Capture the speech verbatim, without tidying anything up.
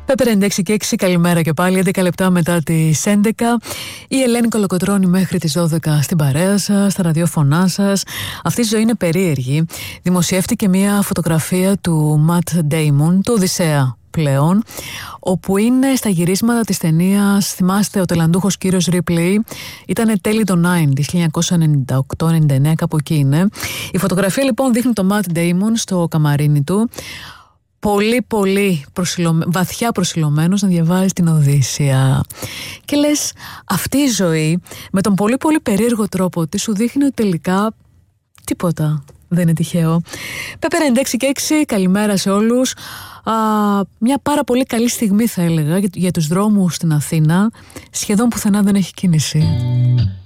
Πέπερ ενενήντα έξι και έξι, καλημέρα και πάλι. έντεκα λεπτά μετά τις έντεκα. Η Ελένη Κολοκοτρώνη μέχρι τις δώδεκα στην παρέα σας, στα ραδιόφωνά σας. Αυτή η ζωή είναι περίεργη. Δημοσιεύτηκε μια φωτογραφία του Ματ Ντέιμον, του Οδυσσέα πλέον, όπου είναι στα γυρίσματα της ταινίας. Θυμάστε, ο ταλαντούχος κύριος Ρίπλεϊ ήταν τέλη των ενενήντα, χίλια εννιακόσια ενενήντα οκτώ ενενήντα εννέα, κάπου εκεί είναι. Η φωτογραφία λοιπόν δείχνει τον Ματ Ντέιμον στο καμαρίνι του, πολύ πολύ προσιλωμέ... βαθιά προσιλωμένος να διαβάζει την Οδύσσεια. Και λες, αυτή η ζωή με τον πολύ πολύ περίεργο τρόπο της σου δείχνει ότι τελικά τίποτα δεν είναι τυχαίο. Πέπερ ενενήντα έξι και έξι, καλημέρα σε όλους. Α, μια πάρα πολύ καλή στιγμή θα έλεγα για, για τους δρόμους στην Αθήνα. Σχεδόν πουθενά δεν έχει κίνηση.